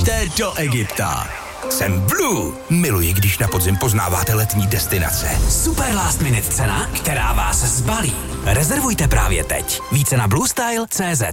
Běžte do Egypta. Jsem Blue. Miluji, když na podzim poznáváte letní destinace. Super last minute cena, která vás zbalí. Rezervujte právě teď. Více na bluestyle.cz.